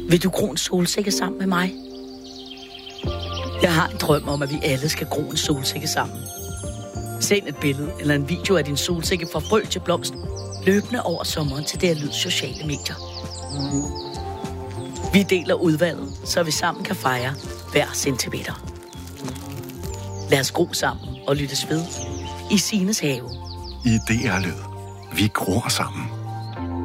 Vil du gro en solsikke sammen med mig? Jeg har en drøm om, at vi alle skal gro en solsikke sammen. Send et billede eller en video af din solsikke fra frø til blomst, løbende over sommeren til det her lyd sociale medier. Vi deler udvalget, så vi sammen kan fejre hver centimeter. Lad os gro sammen og lyttes ved i Signes have. Idéer Lyd. Vi gror sammen.